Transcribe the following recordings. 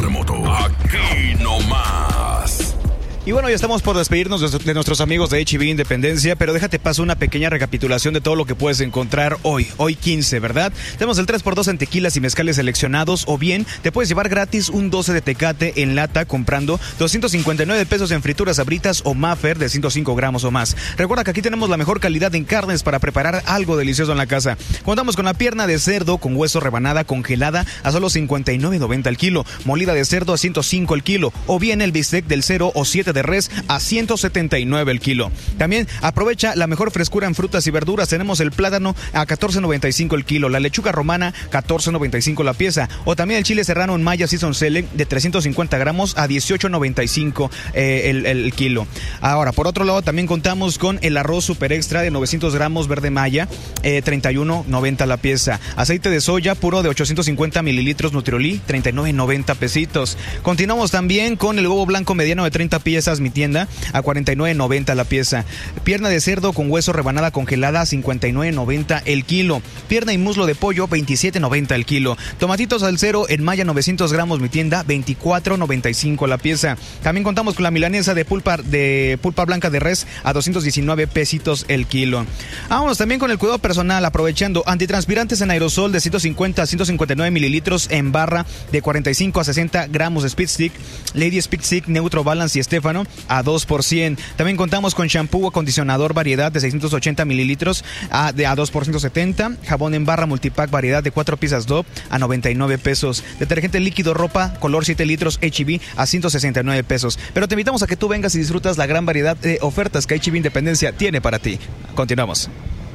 terremoto. Aquí nomás. Y bueno, ya estamos por despedirnos de nuestros amigos de H-E-B Independencia, pero déjate paso una pequeña recapitulación de todo lo que puedes encontrar hoy 15, ¿verdad? Tenemos el 3x2 en tequilas y mezcales seleccionados, o bien te puedes llevar gratis un 12 de Tecate en lata comprando 259 pesos en frituras Sabritas o Maffer de 105 gramos o más. Recuerda que aquí tenemos la mejor calidad en carnes para preparar algo delicioso en la casa. Contamos con la pierna de cerdo con hueso rebanada congelada a solo 59.90 el kilo, molida de cerdo a 105 el kilo, o bien el bistec del 0 o 7 de res a 179 el kilo. También aprovecha la mejor frescura en frutas y verduras. Tenemos el plátano a 14.95 el kilo, la lechuga romana 14.95 la pieza, o también el chile serrano en Maya Season Select de 350 gramos a 18.95 el kilo. Ahora, por otro lado, también contamos con el arroz super extra de 900 gramos verde Maya, 31.90 la pieza. Aceite de soya puro de 850 mililitros Nutriolí, 39.90 pesitos. Continuamos también con el huevo blanco mediano de 30 piezas, mi tienda, a 49.90 la pieza. Pierna de cerdo con hueso rebanada congelada a 59.90 el kilo. Pierna y muslo de pollo, 27.90 el kilo. Tomatitos al cero en Maya 900 gramos, mi tienda, 24.95 la pieza. También contamos con la milanesa de pulpa blanca de res a 219 pesitos el kilo. Vámonos también con el cuidado personal, aprovechando antitranspirantes en aerosol de 150 a 159 mililitros en barra de 45 a 60 gramos de Speed Stick, Lady Speed Stick, Neutro Balance y Estefano a 2%. También contamos con shampoo o acondicionador variedad de 680 mililitros a 2 por 170, jabón en barra multipack variedad de 4 piezas Dove a 99 pesos, detergente líquido ropa color 7 litros H-E-B a 169 pesos. Pero te invitamos a que tú vengas y disfrutas la gran variedad de ofertas que H-E-B Independencia tiene para ti. Continuamos.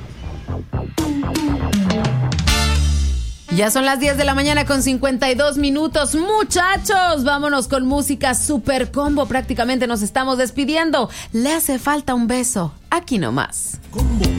Ya son las 10 de la mañana con 52 minutos. Muchachos, vámonos con música super combo. Prácticamente nos estamos despidiendo. Le hace falta un beso. Aquí nomás. Combo.